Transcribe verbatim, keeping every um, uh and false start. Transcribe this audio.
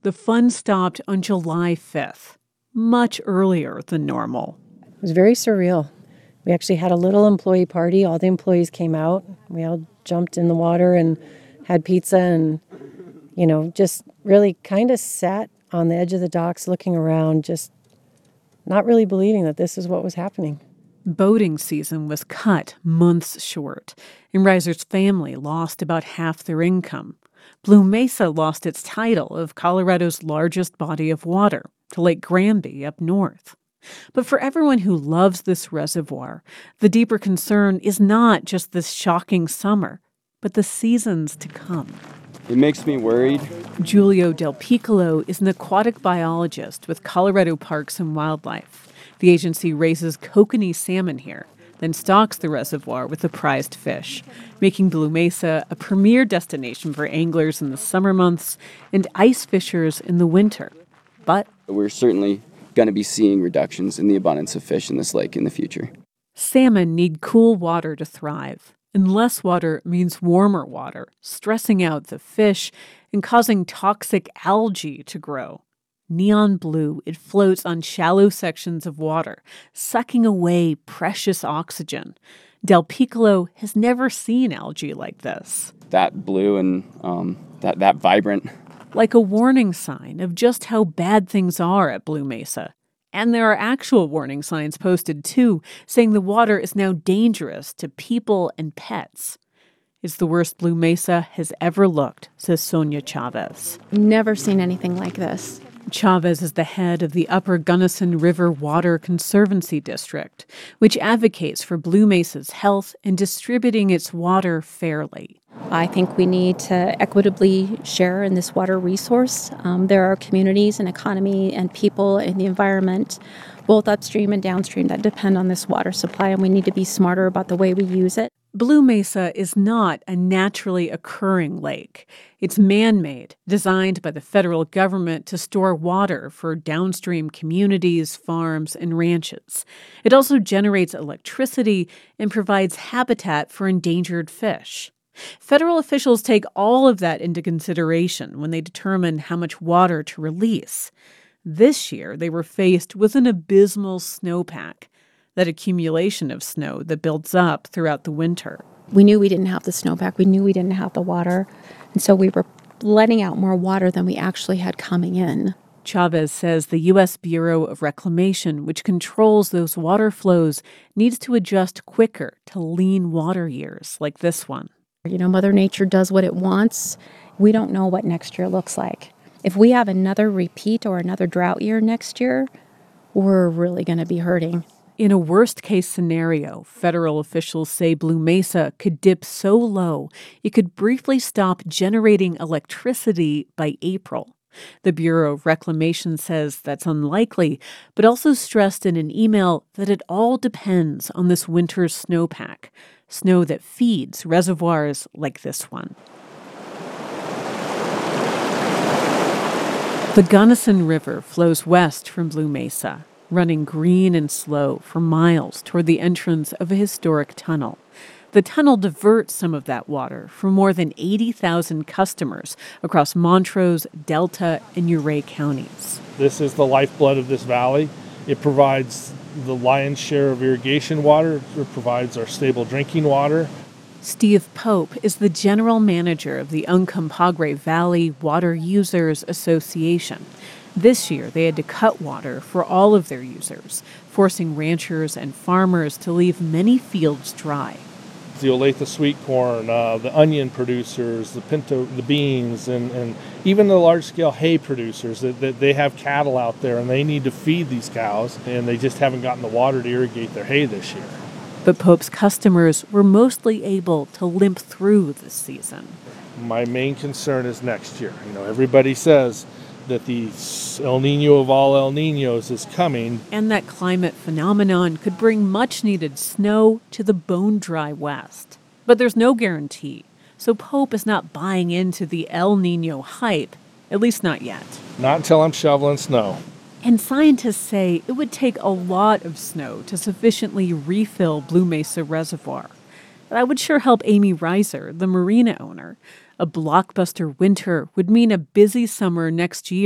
the fun stopped on July fifth, much earlier than normal. It was very surreal. We actually had a little employee party. All the employees came out. We all jumped in the water and had pizza and, you know, just really kind of sat on the edge of the docks looking around, just not really believing that this is what was happening. Boating season was cut months short, and Reiser's family lost about half their income. Blue Mesa lost its title of Colorado's largest body of water to Lake Granby up north. But for everyone who loves this reservoir, the deeper concern is not just this shocking summer, but the seasons to come. It makes me worried. Julio Del Piccolo is an aquatic biologist with Colorado Parks and Wildlife. The agency raises kokanee salmon here, then stocks the reservoir with the prized fish, making Blue Mesa a premier destination for anglers in the summer months and ice fishers in the winter. But we're certainly going to be seeing reductions in the abundance of fish in this lake in the future. Salmon need cool water to thrive, and less water means warmer water, stressing out the fish and causing toxic algae to grow. Neon blue, it floats on shallow sections of water, sucking away precious oxygen. Del Piccolo has never seen algae like this. That blue and um, that, that vibrant. Like a warning sign of just how bad things are at Blue Mesa. And there are actual warning signs posted, too, saying the water is now dangerous to people and pets. It's the worst Blue Mesa has ever looked, says Sonia Chavez. Never seen anything like this. Chavez is the head of the Upper Gunnison River Water Conservancy District, which advocates for Blue Mesa's health and distributing its water fairly. I think we need to equitably share in this water resource. Um, there are communities and economy and people and the environment, both upstream and downstream, that depend on this water supply, and we need to be smarter about the way we use it. Blue Mesa is not a naturally occurring lake. It's man-made, designed by the federal government to store water for downstream communities, farms, and ranches. It also generates electricity and provides habitat for endangered fish. Federal officials take all of that into consideration when they determine how much water to release. This year, they were faced with an abysmal snowpack, that accumulation of snow that builds up throughout the winter. We knew we didn't have the snowpack. We knew we didn't have the water. And so we were letting out more water than we actually had coming in. Chavez says the U S Bureau of Reclamation, which controls those water flows, needs to adjust quicker to lean water years like this one. You know, Mother Nature does what it wants. We don't know what next year looks like. If we have another repeat or another drought year next year, we're really going to be hurting. In a worst-case scenario, federal officials say Blue Mesa could dip so low it could briefly stop generating electricity by April. The Bureau of Reclamation says that's unlikely, but also stressed in an email that it all depends on this winter's snowpack, snow that feeds reservoirs like this one. The Gunnison River flows west from Blue Mesa, running green and slow for miles toward the entrance of a historic tunnel. The tunnel diverts some of that water for more than eighty thousand customers across Montrose, Delta, and Ouray counties. This is the lifeblood of this valley. It provides the lion's share of irrigation water. It provides our stable drinking water. Steve Pope is the general manager of the Uncompahgre Valley Water Users Association. This year, they had to cut water for all of their users, forcing ranchers and farmers to leave many fields dry. The Olathe sweet corn, uh, the onion producers, the pinto, the beans, and, and even the large-scale hay producers, that, that they have cattle out there and they need to feed these cows, and they just haven't gotten the water to irrigate their hay this year. But Pope's customers were mostly able to limp through this season. My main concern is next year. You know, everybody says that the El Nino of all El Ninos is coming. And that climate phenomenon could bring much-needed snow to the bone-dry West. But there's no guarantee, so Pope is not buying into the El Nino hype, at least not yet. Not until I'm shoveling snow. And scientists say it would take a lot of snow to sufficiently refill Blue Mesa Reservoir. That would sure help Amy Reiser, the marina owner. A blockbuster winter would mean a busy summer next year.